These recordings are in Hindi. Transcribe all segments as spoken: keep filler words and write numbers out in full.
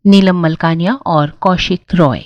नीलम मलकानिया और कौशिक रॉय।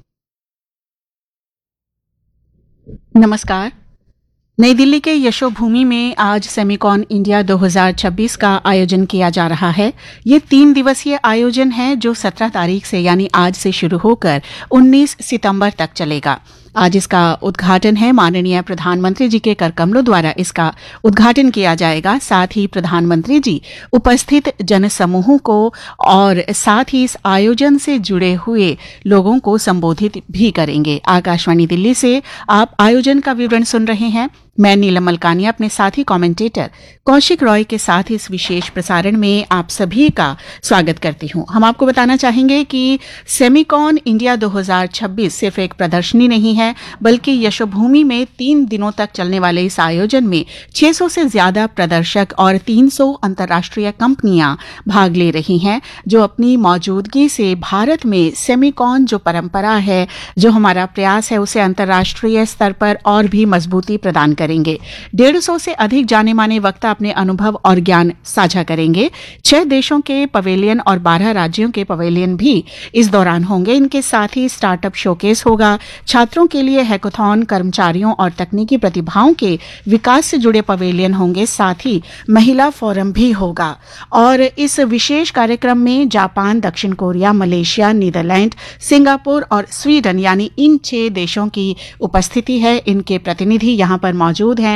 नमस्कार। नई दिल्ली के यशोभूमि में आज सेमिकॉन इंडिया दो हज़ार छब्बीस का आयोजन किया जा रहा है। ये तीन दिवसीय आयोजन है जो सत्रह तारीख से यानी आज से शुरू होकर उन्नीस सितंबर तक चलेगा। आज इसका उद्घाटन है, माननीय प्रधानमंत्री जी के कर कमलों द्वारा इसका उद्घाटन किया जाएगा। साथ ही प्रधानमंत्री जी उपस्थित जनसमूहों को और साथ ही इस आयोजन से जुड़े हुए लोगों को संबोधित भी करेंगे। आकाशवाणी दिल्ली से आप आयोजन का विवरण सुन रहे हैं। मैं नीलम मलकानिया अपने साथी कमेंटेटर कौशिक रॉय के साथ इस विशेष प्रसारण में आप सभी का स्वागत करती हूं। हम आपको बताना चाहेंगे कि सेमिकॉन इंडिया दो हज़ार छब्बीस सिर्फ एक प्रदर्शनी नहीं है, बल्कि यशोभूमि में तीन दिनों तक चलने वाले इस आयोजन में छह सौ से ज्यादा प्रदर्शक और तीन सौ अंतर्राष्ट्रीय कंपनियां भाग ले रही हैं, जो अपनी मौजूदगी से भारत में सेमिकॉन जो परंपरा है, जो हमारा प्रयास है, उसे अंतर्राष्ट्रीय स्तर पर और भी मजबूती प्रदान करेंगे। डेढ़ सौ से अधिक जाने माने वक्ता अपने अनुभव और ज्ञान साझा करेंगे। छह देशों के पवेलियन और बारह राज्यों के पवेलियन भी इस दौरान होंगे। इनके साथ ही स्टार्टअप शोकेस होगा, छात्रों के लिए हैकाथॉन, कर्मचारियों और तकनीकी प्रतिभाओं के विकास से जुड़े पवेलियन होंगे, साथ ही महिला फोरम भी होगा। और इस विशेष कार्यक्रम में जापान, दक्षिण कोरिया, मलेशिया, नीदरलैंड, सिंगापुर और स्वीडन यानी इन छह देशों की उपस्थिति है। इनके प्रतिनिधि यहां पर मौजूद हैं।